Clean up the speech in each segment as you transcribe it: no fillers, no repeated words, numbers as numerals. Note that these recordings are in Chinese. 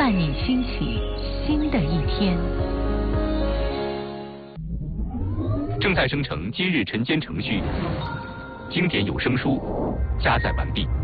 伴你兴起新的一天。 正在生成今日晨间程序，经典有声书加载完毕。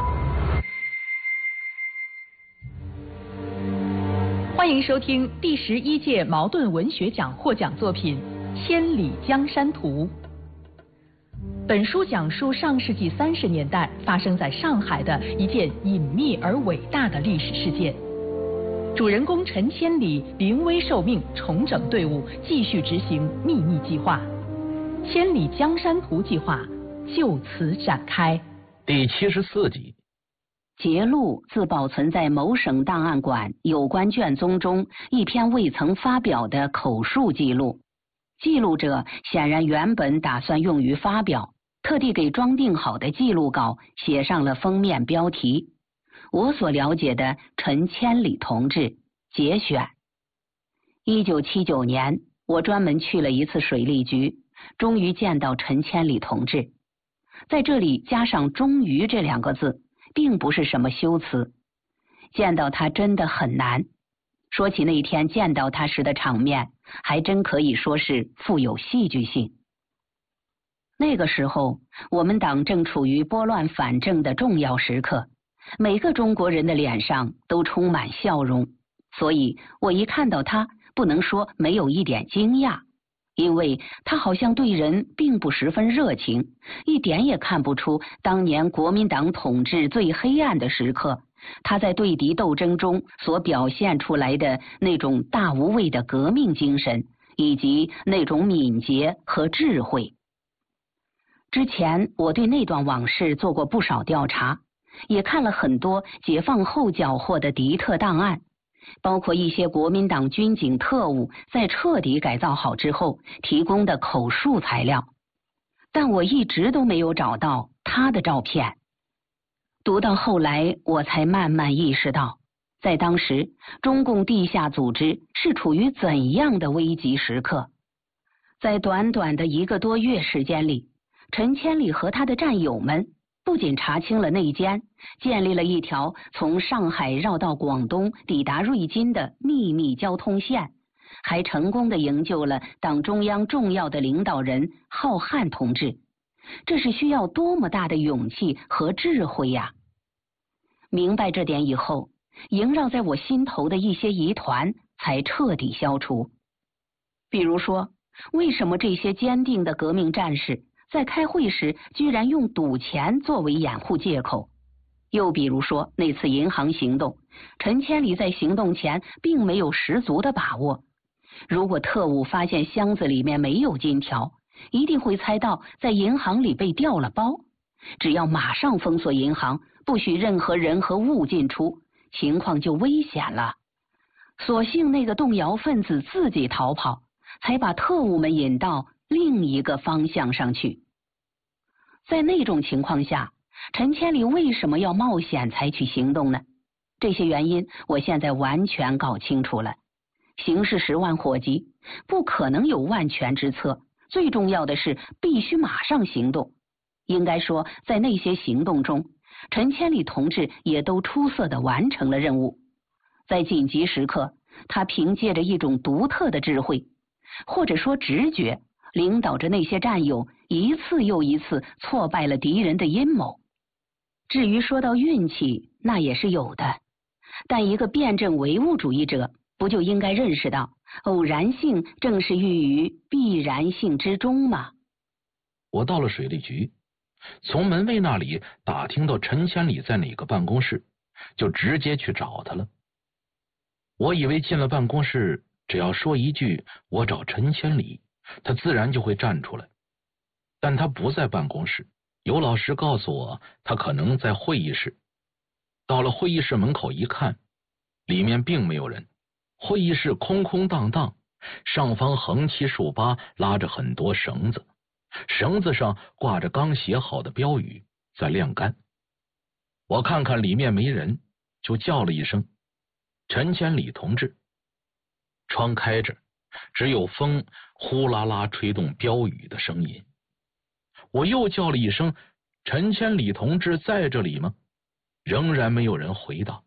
欢迎收听第11届茅盾文学奖获奖作品《千里江山图》。本书讲述上世纪30年代发生在上海的一件隐秘而伟大的历史事件。主人公陈千里临危受命，重整队伍，继续执行秘密计划。千里江山图计划就此展开。 第74集。 节录自保存在某省档案馆有关卷宗中一篇未曾发表的口述记录，记录者显然原本打算用于发表，特地给装订好的记录稿写上了封面标题：我所了解的陈千里同志节选。1979年，我专门去了一次水利局，终于见到陈千里同志。在这里加上终于这2个字，并不是什么修辞，见到他真的很难。说起那天见到他时的场面，还真可以说是富有戏剧性。那个时候，我们党正处于拨乱反正的重要时刻，每个中国人的脸上都充满笑容，所以我一看到他，不能说没有一点惊讶，因为他好像对人并不十分热情，一点也看不出当年国民党统治最黑暗的时刻，他在对敌斗争中所表现出来的那种大无畏的革命精神，以及那种敏捷和智慧。之前我对那段往事做过不少调查，也看了很多解放后缴获的敌特档案，包括一些国民党军警特务在彻底改造好之后提供的口述材料，但我一直都没有找到他的照片。读到后来，我才慢慢意识到，在当时中共地下组织是处于怎样的危急时刻。在短短的1个多月时间里，陈千里和他的战友们不仅查清了内奸，建立了一条从上海绕到广东抵达瑞金的秘密交通线，还成功地营救了党中央重要的领导人浩瀚同志。这是需要多么大的勇气和智慧呀！明白这点以后，萦绕在我心头的一些疑团才彻底消除。比如说，为什么这些坚定的革命战士在开会时居然用赌钱作为掩护借口？又比如说，那次银行行动，陈千里在行动前并没有十足的把握。如果特务发现箱子里面没有金条，一定会猜到在银行里被调了包，只要马上封锁银行，不许任何人和物进出，情况就危险了。所幸那个动摇分子自己逃跑，才把特务们引到另一个方向上去。在那种情况下，陈千里为什么要冒险采取行动呢？这些原因我现在完全搞清楚了。形势10万火急，不可能有万全之策，最重要的是必须马上行动。应该说，在那些行动中，陈千里同志也都出色地完成了任务。在紧急时刻，他凭借着一种独特的智慧，或者说直觉，领导着那些战友一次又一次挫败了敌人的阴谋。至于说到运气，那也是有的，但一个辩证唯物主义者不就应该认识到，偶然性正是寓于必然性之中吗？ 我到了水利局，从门卫那里打听到陈千里在哪个办公室，就直接去找他了。我以为进了办公室，只要说一句我找陈千里，他自然就会站出来，但他不在办公室。尤老师告诉我，他可能在会议室。到了会议室门口一看，里面并没有人，会议室空空荡荡，上方横七竖八拉着很多绳子，绳子上挂着刚写好的标语在晾干。我看看里面没人，就叫了一声陈千里同志。窗开着，只有风呼啦啦吹动标语的声音。我又叫了一声陈千里同志在这里吗？仍然没有人回答。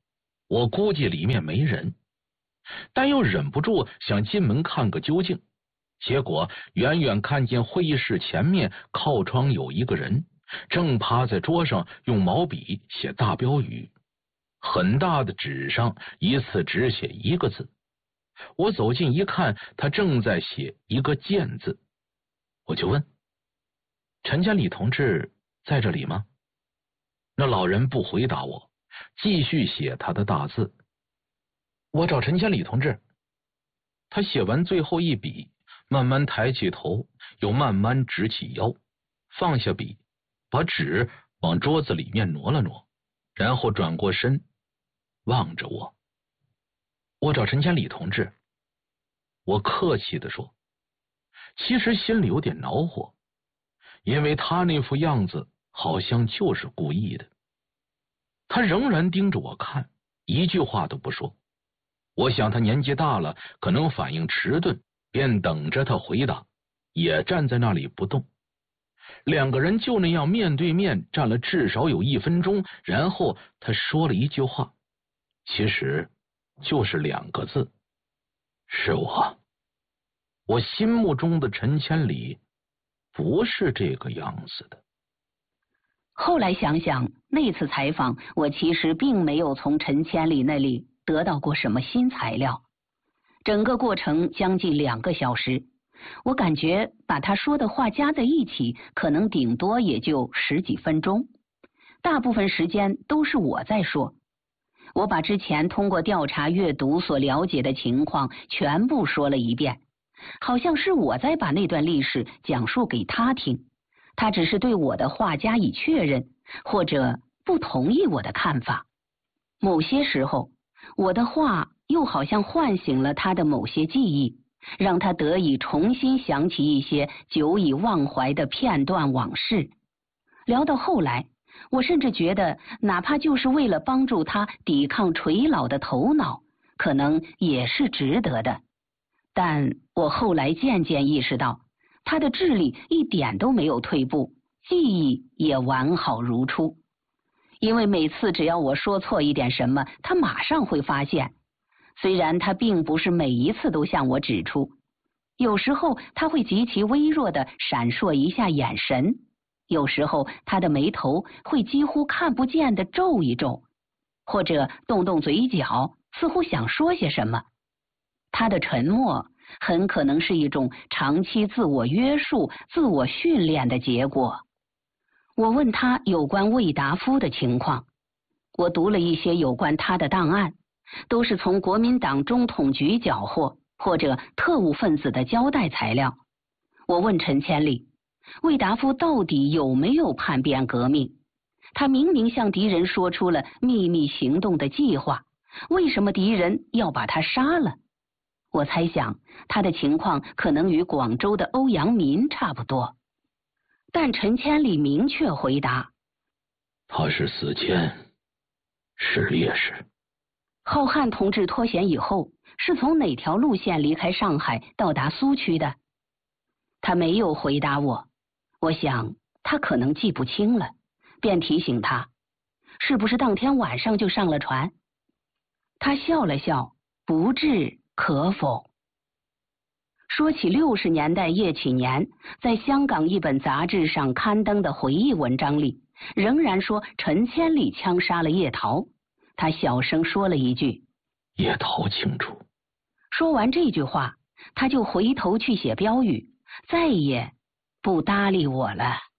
我估计里面没人，但又忍不住想进门看个究竟。结果远远看见会议室前面靠窗有一个人，正趴在桌上用毛笔写大标语，很大的纸上一次只写一个字。我走近一看，他正在写一个见字。我就问：陈千里同志在这里吗？那老人不回答我，继续写他的大字。我找陈千里同志。他写完最后一笔，慢慢抬起头，又慢慢直起腰，放下笔，把纸往桌子里面挪了挪，然后转过身望着我。我找陈千里同志。我客气地说，其实心里有点恼火，因为他那副样子好像就是故意的。他仍然盯着我看，一句话都不说。我想他年纪大了，可能反应迟钝，便等着他回答，也站在那里不动。两个人就那样面对面站了至少有1分钟，然后他说了一句话，其实就是2个字：是我。我心目中的陈千里不是这个样子的。 后来想想，那次采访我其实并没有从陈千里那里得到过什么新材料。整个过程将近2个小时，我感觉把他说的话加在一起，可能顶多也就10几分钟。大部分时间都是我在说。我把之前通过调查阅读所了解的情况全部说了一遍，好像是我在把那段历史讲述给他听，他只是对我的话加以确认，或者不同意我的看法。某些时候，我的话又好像唤醒了他的某些记忆，让他得以重新想起一些久已忘怀的片段往事。聊到后来，我甚至觉得，哪怕就是为了帮助他抵抗垂老的头脑，可能也是值得的。但我后来渐渐意识到，他的智力一点都没有退步，记忆也完好如初。因为每次只要我说错一点什么，他马上会发现。虽然他并不是每一次都向我指出，有时候他会极其微弱地闪烁一下眼神，有时候他的眉头会几乎看不见地皱一皱，或者动动嘴角，似乎想说些什么。他的沉默很可能是一种长期自我约束、自我训练的结果。我问他有关魏达夫的情况，我读了一些有关他的档案，都是从国民党中统局缴获或者特务分子的交代材料。我问陈千里，魏达夫到底有没有叛变革命？他明明向敌人说出了秘密行动的计划，为什么敌人要把他杀了？我猜想他的情况可能与广州的欧阳民差不多。但陈千里明确回答， 他是死监，是烈士。 浩瀚同志脱险以后，是从哪条路线离开上海到达苏区的？他没有回答我，我想他可能记不清了，便提醒他，是不是当天晚上就上了船？他笑了笑，不置可否。说起60年代叶启年在香港一本杂志上刊登的回忆文章里，仍然说陈千里枪杀了叶桃。他小声说了一句： 叶桃清楚。 说完这句话，他就回头去写标语，再也不搭理我了。